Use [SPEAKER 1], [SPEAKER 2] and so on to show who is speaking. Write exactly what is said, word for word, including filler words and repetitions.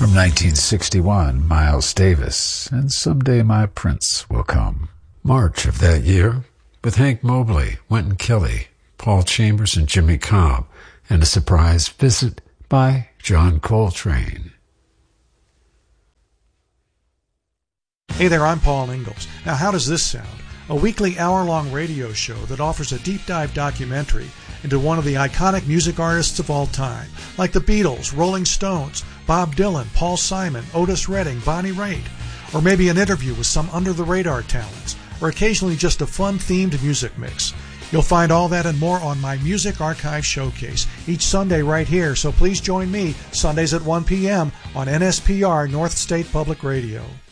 [SPEAKER 1] From nineteen sixty-one, Miles Davis, and Someday My Prince Will Come. March of that year, with Hank Mobley, Wynton Kelly, Paul Chambers, and Jimmy Cobb, and a surprise visit by John Coltrane.
[SPEAKER 2] Hey there, I'm Paul Ingalls. Now, how does this sound? A weekly hour-long radio show that offers a deep-dive documentary into one of the iconic music artists of all time, like the Beatles, Rolling Stones, Bob Dylan, Paul Simon, Otis Redding, Bonnie Raitt, or maybe an interview with some under-the-radar talents, or occasionally just a fun-themed music mix. You'll find all that and more on my Music Archive Showcase each Sunday right here, so please join me Sundays at one p.m. on N S P R, North State Public Radio.